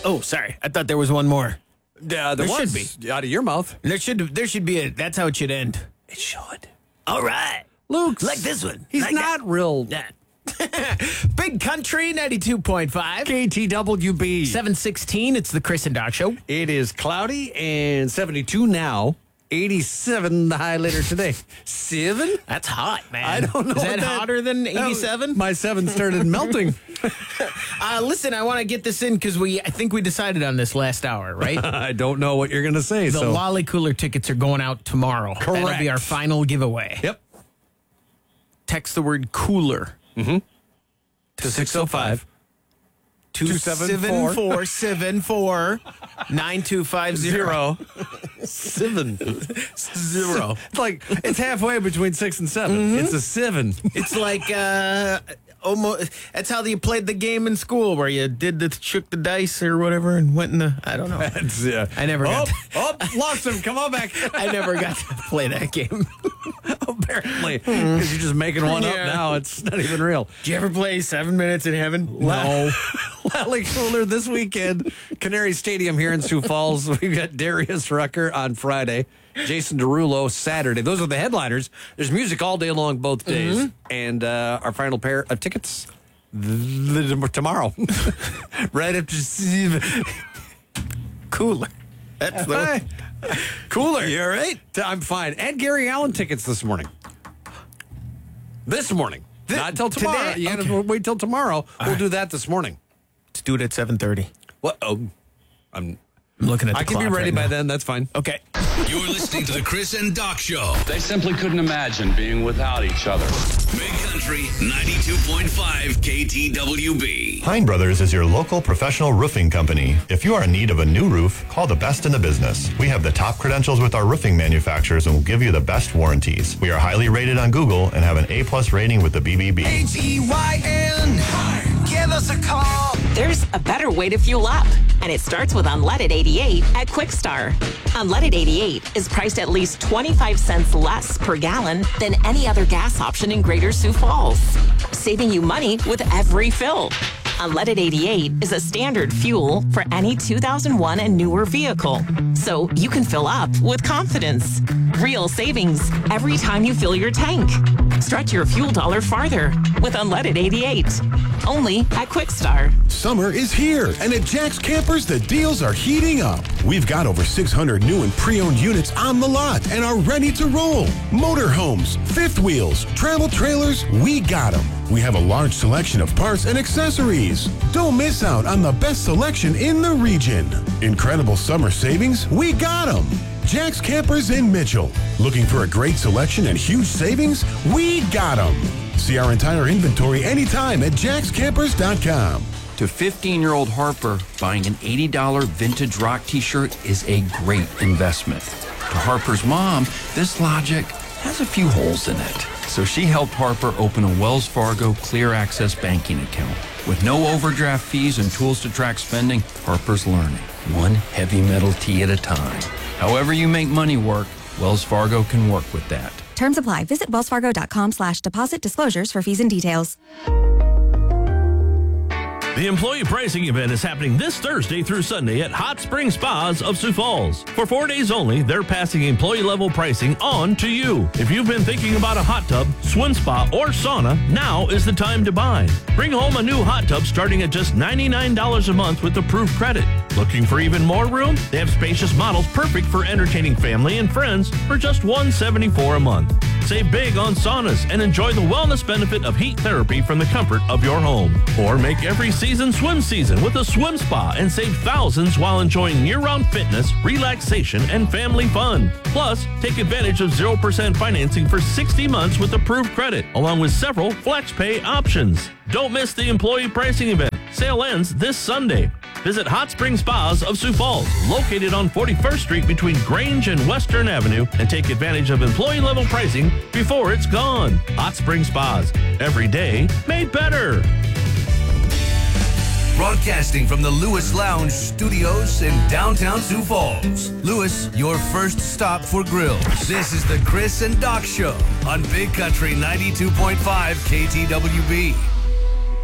Oh, sorry. I thought there was one more. There should be. Out of your mouth. There should be a. That's how it should end. It should. All right. Luke's. Like this one. He's Like not real. that. Big Country 92.5. KTWB. 7:16. It's the Chris and Doc Show. It is cloudy and 72 now. 87 the high later today. 7? That's hot, man. I don't know. Is that hotter than 87? My 7 started melting. Listen, I want to get this in because I think we decided on this last hour, right? I don't know what you're going to say. The Lolly Cooler tickets are going out tomorrow. Correct. That'll be our final giveaway. Yep. Text the word cooler to 605. 274 9250 7. 0. It's like, it's halfway between 6 and 7. It's a 7. It's like almost. That's how you played the game in school, where you shook the dice or whatever and went in the. I don't know. That's, I never got. Lost him. Come on back. I never got to play that game. Apparently, because you're just making one up now. It's not even real. Did you ever play 7 Minutes in Heaven? No. Lolly Cooler this weekend. Canary Stadium here in Sioux Falls. We've got Darius Rucker on Friday. Jason Derulo Saturday. Those are the headliners. There's music all day long both days. And our final pair of tickets tomorrow. Right up to Cooler. That's the Cooler. You all right? I'm fine. And Gary Allen tickets this morning. This morning. Not until tomorrow. Today? You got to wait till tomorrow. We'll do that this morning. Let's do it at 7:30. What? Oh, I'm looking at the I can be clock ready right by now. then. That's fine. Okay. You're listening to the Chris and Doc Show. They simply couldn't imagine being without each other. Big Country 92.5 KTWB. Pine Brothers is your local professional roofing company. If you are in need of a new roof, call the best in the business. We have the top credentials with our roofing manufacturers and will give you the best warranties. We are highly rated on Google and have an A+ rating with the BBB. HEYN. Give us a call. There's a better way to fuel up, and it starts with Unleaded 88 at Quickstar. Unleaded 88 is priced at least 25 cents less per gallon than any other gas option in Greater Sioux Falls, saving you money with every fill. Unleaded 88 is a standard fuel for any 2001 and newer vehicle, so you can fill up with confidence. Real savings every time you fill your tank. Stretch your fuel dollar farther with Unleaded 88. Only at Quickstar. Summer is here, and at Jack's Campers, the deals are heating up. We've got over 600 new and pre-owned units on the lot and are ready to roll. Motorhomes, fifth wheels, travel trailers, we got them. We have a large selection of parts and accessories. Don't miss out on the best selection in the region. Incredible summer savings, we got them. Jack's Campers in Mitchell. Looking for a great selection and huge savings? We got them. See our entire inventory anytime at jackscampers.com. To 15-year-old Harper, buying an $80 vintage rock t-shirt is a great investment. To Harper's mom, this logic has a few holes in it. So she helped Harper open a Wells Fargo Clear Access banking account. With no overdraft fees and tools to track spending, Harper's learning, one heavy metal tee at a time. However you make money work, Wells Fargo can work with that. Terms apply. Visit wellsfargo.com/deposit disclosures for fees and details. The employee pricing event is happening this Thursday through Sunday at Hot Spring Spas of Sioux Falls. For 4 days only, they're passing employee-level pricing on to you. If you've been thinking about a hot tub, swim spa, or sauna, now is the time to buy. Bring home a new hot tub starting at just $99 a month with approved credit. Looking for even more room? They have spacious models perfect for entertaining family and friends for just $174 a month. Save big on saunas and enjoy the wellness benefit of heat therapy from the comfort of your home. Or make every season swim season with a swim spa and save thousands while enjoying year-round fitness, relaxation, and family fun. Plus, take advantage of 0% financing for 60 months with approved credit, along with several flex pay options. Don't miss the employee pricing event. Sale ends this Sunday. Visit Hot Spring Spas of Sioux Falls, located on 41st Street between Grange and Western Avenue, and take advantage of employee-level pricing before it's gone. Hot Spring Spas, every day made better. Broadcasting from the Lewis Lounge Studios in downtown Sioux Falls. Lewis, your first stop for grills. This is the Chris and Doc Show on Big Country 92.5 KTWB.